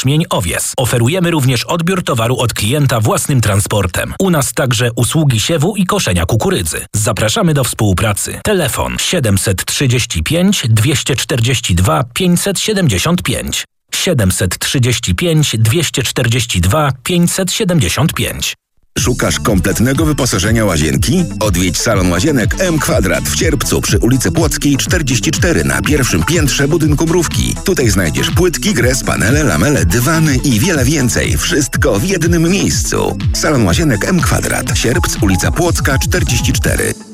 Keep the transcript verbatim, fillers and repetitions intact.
Jęczmień Owies. Oferujemy również odbiór towaru od klienta własnym transportem. U nas także usługi siewu i koszenia kukurydzy. Zapraszamy do współpracy. Telefon siedemset trzydzieści pięć dwieście czterdzieści dwa pięćset siedemdziesiąt pięć. siedemset trzydzieści pięć dwieście czterdzieści dwa pięćset siedemdziesiąt pięć. Szukasz kompletnego wyposażenia łazienki? Odwiedź salon łazienek M Kwadrat w Sierpcu przy ulicy Płockiej czterdzieści cztery na pierwszym piętrze budynku Mrówki. Tutaj znajdziesz płytki, gres, panele, lamele, dywany i wiele więcej. Wszystko w jednym miejscu. Salon łazienek M Kwadrat. Sierpc, ulica Płocka czterdzieści cztery.